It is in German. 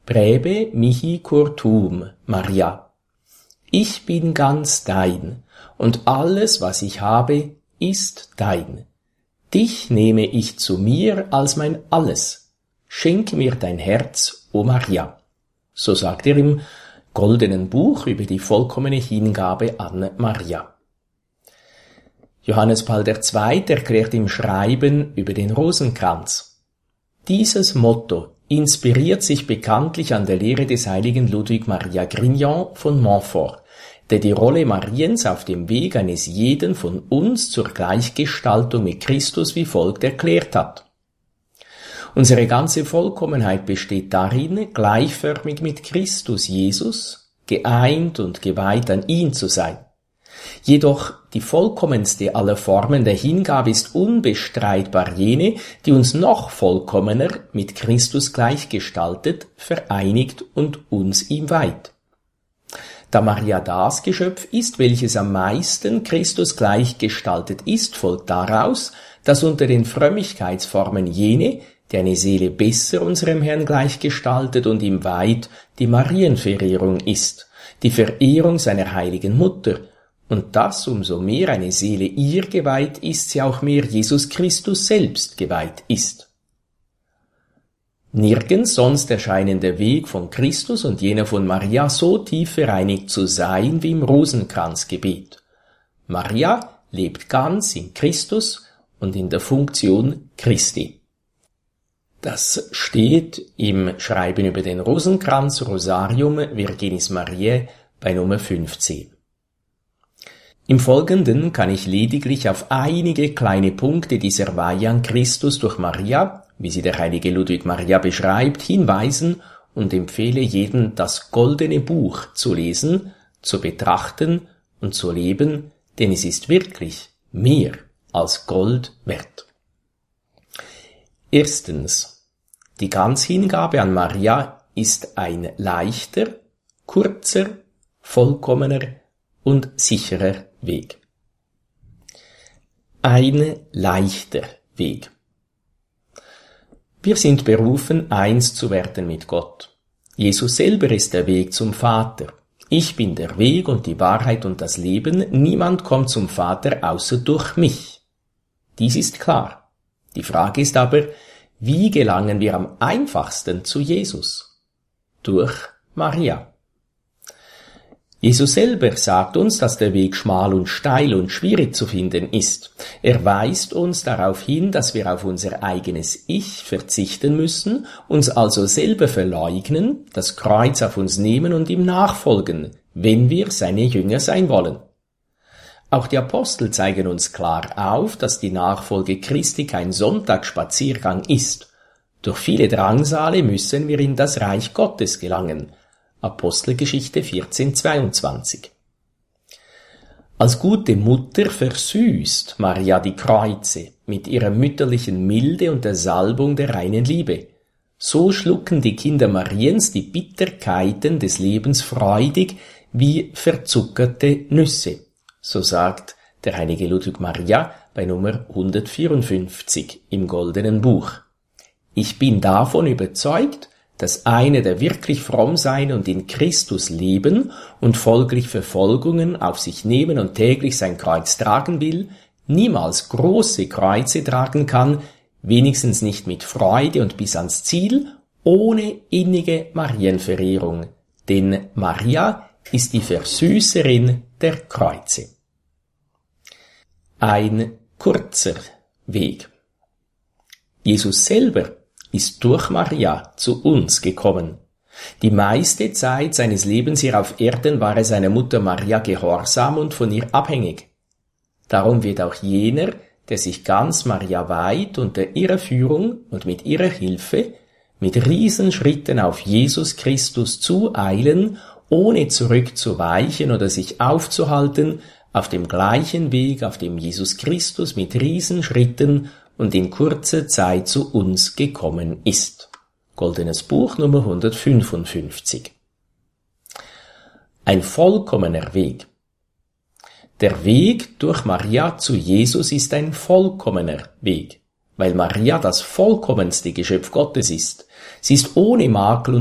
Praebe mihi curtum, Maria. Ich bin ganz dein, und alles, was ich habe, ist dein. Dich nehme ich zu mir als mein Alles. Schenk mir dein Herz, o Maria. So sagt er im Goldenen Buch über die vollkommene Hingabe an Maria. Johannes Paul II. Erklärt im Schreiben über den Rosenkranz: Dieses Motto inspiriert sich bekanntlich an der Lehre des heiligen Ludwig Maria Grignon von Montfort, der die Rolle Mariens auf dem Weg eines jeden von uns zur Gleichgestaltung mit Christus wie folgt erklärt hat. Unsere ganze Vollkommenheit besteht darin, gleichförmig mit Christus Jesus, geeint und geweiht an ihn zu sein. Jedoch die vollkommenste aller Formen der Hingabe ist unbestreitbar jene, die uns noch vollkommener mit Christus gleichgestaltet, vereinigt und uns ihm weiht. Da Maria das Geschöpf ist, welches am meisten Christus gleichgestaltet ist, folgt daraus, dass unter den Frömmigkeitsformen jene, die eine Seele besser unserem Herrn gleichgestaltet und ihm weiht, die Marienverehrung ist, die Verehrung seiner heiligen Mutter, und dass umso mehr eine Seele ihr geweiht ist, sie auch mehr Jesus Christus selbst geweiht ist. Nirgends sonst erscheinen der Weg von Christus und jener von Maria so tief vereinigt zu sein wie im Rosenkranzgebet. Maria lebt ganz in Christus und in der Funktion Christi. Das steht im Schreiben über den Rosenkranz Rosarium Virginis Mariae bei Nummer 15. Im Folgenden kann ich lediglich auf einige kleine Punkte dieser Weihe an Christus durch Maria, wie sie der heilige Ludwig Maria beschreibt, hinweisen und empfehle jedem, das Goldene Buch zu lesen, zu betrachten und zu leben, denn es ist wirklich mehr als Gold wert. Erstens, die Ganzhingabe an Maria ist ein leichter, kurzer, vollkommener und sicherer Weg. Ein leichter Weg. Wir sind berufen, eins zu werden mit Gott. Jesus selber ist der Weg zum Vater. Ich bin der Weg und die Wahrheit und das Leben. Niemand kommt zum Vater außer durch mich. Dies ist klar. Die Frage ist aber, wie gelangen wir am einfachsten zu Jesus? Durch Maria. Jesus selber sagt uns, dass der Weg schmal und steil und schwierig zu finden ist. Er weist uns darauf hin, dass wir auf unser eigenes Ich verzichten müssen, uns also selber verleugnen, das Kreuz auf uns nehmen und ihm nachfolgen, wenn wir seine Jünger sein wollen. Auch die Apostel zeigen uns klar auf, dass die Nachfolge Christi kein Sonntagsspaziergang ist. Durch viele Drangsale müssen wir in das Reich Gottes gelangen. Apostelgeschichte 14,22. Als gute Mutter versüßt Maria die Kreuze mit ihrer mütterlichen Milde und der Salbung der reinen Liebe. So schlucken die Kinder Mariens die Bitterkeiten des Lebens freudig wie verzuckerte Nüsse. So sagt der heilige Ludwig Maria bei Nummer 154 im Goldenen Buch. Ich bin davon überzeugt, dass einer, der wirklich fromm sein und in Christus leben und folglich Verfolgungen auf sich nehmen und täglich sein Kreuz tragen will, niemals große Kreuze tragen kann, wenigstens nicht mit Freude und bis ans Ziel, ohne innige Marienverehrung. Denn Maria ist die Versüßerin der Kreuze. Ein kurzer Weg. Jesus selber ist durch Maria zu uns gekommen. Die meiste Zeit seines Lebens hier auf Erden war er seiner Mutter Maria gehorsam und von ihr abhängig. Darum wird auch jener, der sich ganz Maria weiht, unter ihrer Führung und mit ihrer Hilfe mit Riesenschritten auf Jesus Christus zueilen, ohne zurückzuweichen oder sich aufzuhalten, auf dem gleichen Weg, auf dem Jesus Christus mit Riesenschritten und in kurzer Zeit zu uns gekommen ist. Goldenes Buch Nummer 155. Ein vollkommener Weg. Der Weg durch Maria zu Jesus ist ein vollkommener Weg, weil Maria das vollkommenste Geschöpf Gottes ist. Sie ist ohne Makel